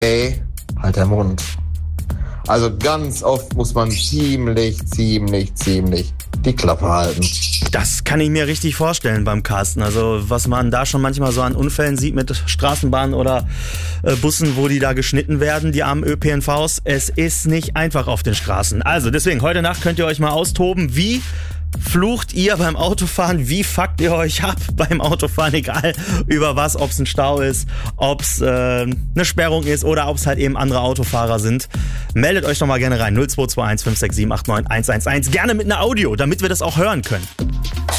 ey, halt der Mund. Also ganz oft muss man ziemlich die Klappe halten. Das kann ich mir richtig vorstellen beim Carsten. Also was man da schon manchmal so an Unfällen sieht mit Straßenbahnen oder Bussen, wo die da geschnitten werden, die armen ÖPNVs. Es ist nicht einfach auf den Straßen. Also deswegen, heute Nacht könnt ihr euch mal austoben. Wie flucht ihr beim Autofahren? Wie fuckt ihr euch ab beim Autofahren? Egal über was, ob es ein Stau ist, ob es eine Sperrung ist oder ob es halt eben andere Autofahrer sind. Meldet euch doch mal gerne rein. 0221 567 89 111. Gerne mit einer Audio, damit wir das auch hören können.